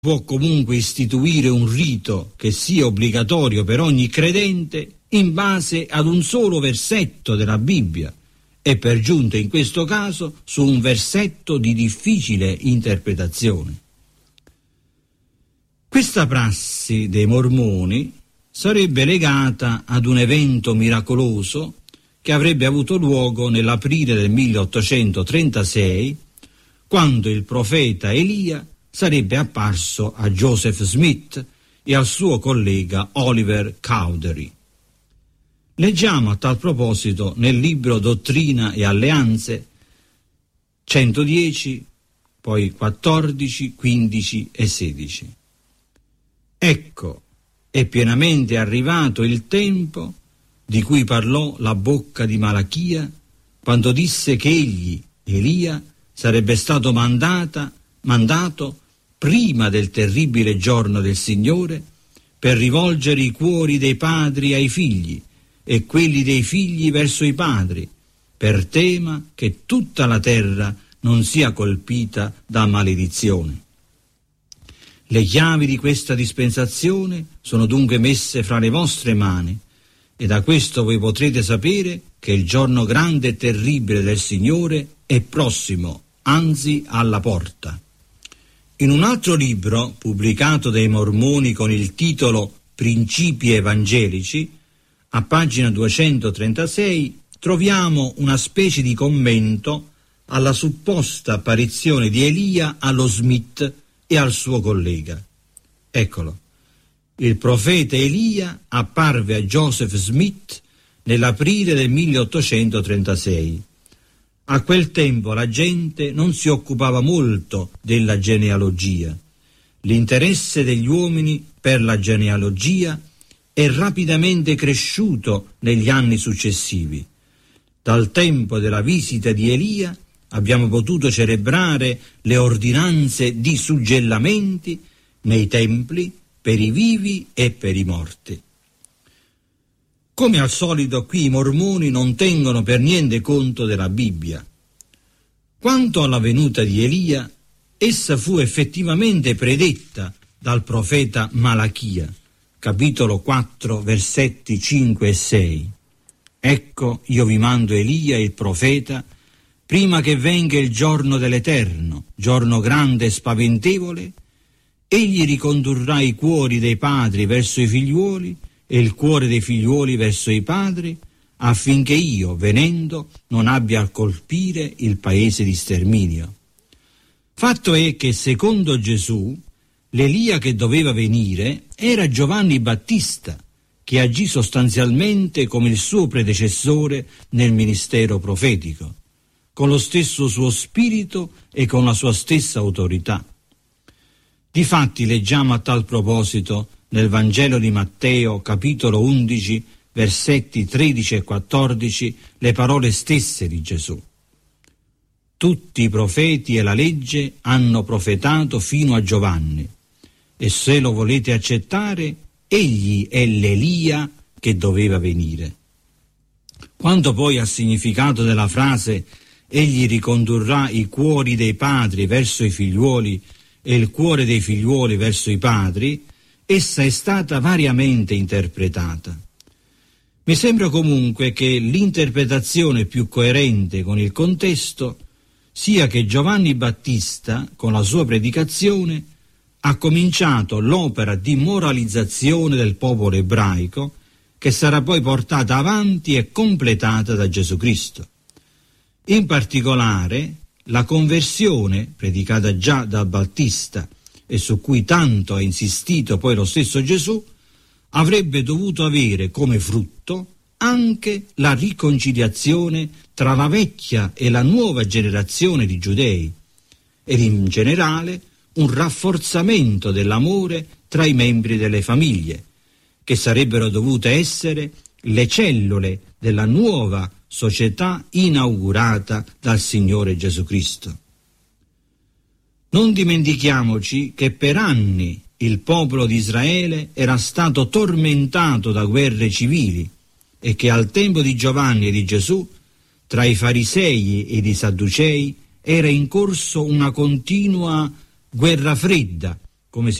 può comunque istituire un rito che sia obbligatorio per ogni credente in base ad un solo versetto della Bibbia e per giunta in questo caso su un versetto di difficile interpretazione. Questa prassi dei mormoni sarebbe legata ad un evento miracoloso che avrebbe avuto luogo nell'aprile del 1836, quando il profeta Elia sarebbe apparso a Joseph Smith e al suo collega Oliver Cowdery. Leggiamo a tal proposito nel libro Dottrina e Alleanze 110, poi 14, 15 e 16. Ecco, è pienamente arrivato il tempo di cui parlò la bocca di Malachia quando disse che egli, Elia, sarebbe stato mandato prima del terribile giorno del Signore per rivolgere i cuori dei padri ai figli e quelli dei figli verso i padri, per tema che tutta la terra non sia colpita da maledizione. Le chiavi di questa dispensazione sono dunque messe fra le vostre mani, e da questo voi potrete sapere che il giorno grande e terribile del Signore è prossimo, anzi alla porta. In un altro libro, pubblicato dai Mormoni con il titolo Principi evangelici, a pagina 236, troviamo una specie di commento alla supposta apparizione di Elia allo Smith e al suo collega. Eccolo. Il profeta Elia apparve a Joseph Smith nell'aprile del 1836. A quel tempo la gente non si occupava molto della genealogia. L'interesse degli uomini per la genealogia è rapidamente cresciuto negli anni successivi. Dal tempo della visita di Elia abbiamo potuto celebrare le ordinanze di suggellamenti nei templi per i vivi e per i morti. Come al solito qui i mormoni non tengono per niente conto della Bibbia. Quanto alla venuta di Elia, essa fu effettivamente predetta dal profeta Malachia, capitolo 4, versetti 5 e 6. Ecco, io vi mando Elia, il profeta, prima che venga il giorno dell'Eterno, giorno grande e spaventevole. Egli ricondurrà i cuori dei padri verso i figliuoli e il cuore dei figliuoli verso i padri, affinché io, venendo, non abbia a colpire il paese di sterminio. Fatto è che, secondo Gesù, l'Elia che doveva venire era Giovanni Battista, che agì sostanzialmente come il suo predecessore nel ministero profetico, con lo stesso suo spirito e con la sua stessa autorità. Difatti leggiamo a tal proposito nel Vangelo di Matteo, capitolo 11, versetti 13 e 14, le parole stesse di Gesù. Tutti i profeti e la legge hanno profetato fino a Giovanni, e se lo volete accettare, egli è l'Elia che doveva venire. Quanto poi al significato della frase «Egli ricondurrà i cuori dei padri verso i figliuoli e il cuore dei figliuoli verso i padri», essa è stata variamente interpretata. Mi sembra comunque che l'interpretazione più coerente con il contesto sia che Giovanni Battista, con la sua predicazione, ha cominciato l'opera di moralizzazione del popolo ebraico, che sarà poi portata avanti e completata da Gesù Cristo. In particolare, la conversione, predicata già da Battista e su cui tanto ha insistito poi lo stesso Gesù, avrebbe dovuto avere come frutto anche la riconciliazione tra la vecchia e la nuova generazione di giudei ed in generale un rafforzamento dell'amore tra i membri delle famiglie, che sarebbero dovute essere le cellule della nuova società inaugurata dal Signore Gesù Cristo. Non dimentichiamoci che per anni il popolo di Israele era stato tormentato da guerre civili e che al tempo di Giovanni e di Gesù, tra i farisei ed i sadducei, era in corso una continua guerra fredda come